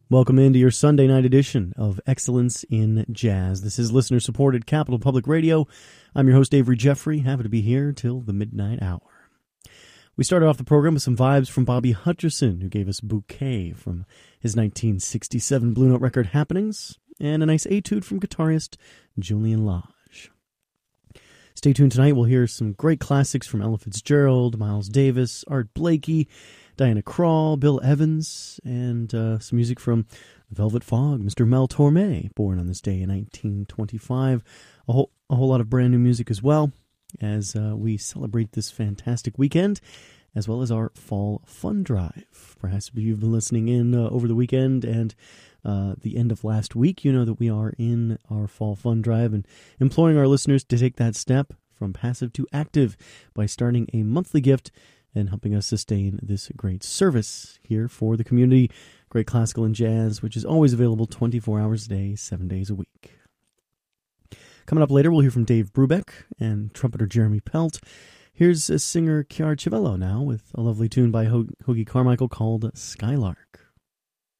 Welcome into your Sunday night edition of Excellence in Jazz. This is listener-supported Capital Public Radio. I'm your host, Avery Jeffrey. Happy to be here till the midnight hour. We started off the program with some vibes from Bobby Hutcherson, who gave us Bouquet from his 1967 Blue Note record Happenings, and a nice etude from guitarist Julian Lage. Stay tuned tonight. We'll hear some great classics from Ella Fitzgerald, Miles Davis, Art Blakey, Diana Krall, Bill Evans, and some music from Velvet Fog, Mr. Mel Torme, born on this day in 1925. A whole lot of brand new music as well, as we celebrate this fantastic weekend, as well as our Fall Fun Drive. Perhaps if you've been listening in over the weekend and the end of last week, you know that we are in our Fall Fun Drive and imploring our listeners to take that step from passive to active by starting a monthly gift and helping us sustain this great service here for the community, great classical and jazz, which is always available 24 hours a day, 7 days a week. Coming up later, we'll hear from Dave Brubeck and trumpeter Jeremy Pelt. Here's singer Chiara Civello now with a lovely tune by Hoagy Carmichael called Skylark.